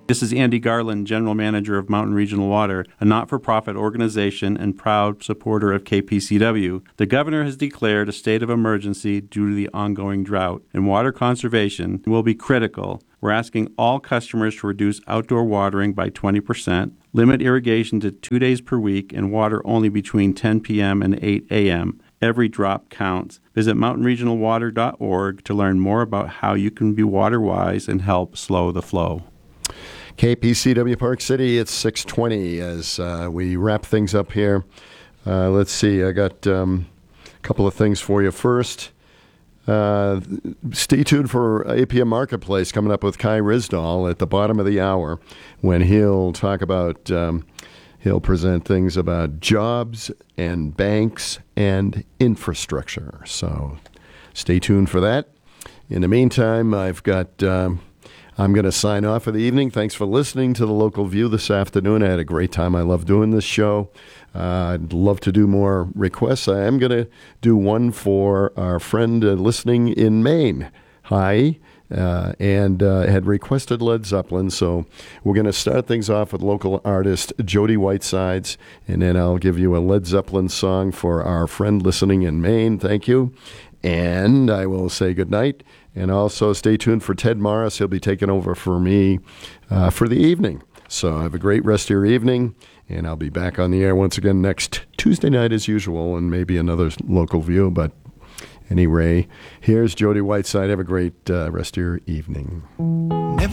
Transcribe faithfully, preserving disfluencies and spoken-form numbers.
This is Andy Garland, General Manager of Mountain Regional Water, a not-for-profit organization and proud supporter of K P C W. The governor has declared a state of emergency due to the ongoing drought, and water conservation will be critical. We're asking all customers to reduce outdoor watering by twenty percent, limit irrigation to two days per week, and water only between ten p.m. and eight a.m. Every drop counts. Visit mountain regional water dot org to learn more about how you can be water-wise and help slow the flow. K P C W Park City, it's six twenty as uh, we wrap things up here. Uh, let's see, I got um, a couple of things for you. First, uh, stay tuned for A P M Marketplace coming up with Kai Risdall at the bottom of the hour when he'll talk about, um, he'll present things about jobs and banks and infrastructure. So stay tuned for that. In the meantime, I've got... Um, I'm going to sign off for the evening. Thanks for listening to the Local View this afternoon. I had a great time. I love doing this show. Uh, I'd love to do more requests. I am going to do one for our friend uh, listening in Maine. Hi. Uh, and uh, had requested Led Zeppelin. So we're going to start things off with local artist Jody Whitesides, and then I'll give you a Led Zeppelin song for our friend listening in Maine. Thank you. And I will say goodnight. And also stay tuned for Ted Morris. He'll be taking over for me uh, for the evening. So have a great rest of your evening. And I'll be back on the air once again next Tuesday night as usual, and maybe another Local View. But anyway, here's Jody Whiteside. Have a great uh, rest of your evening. Never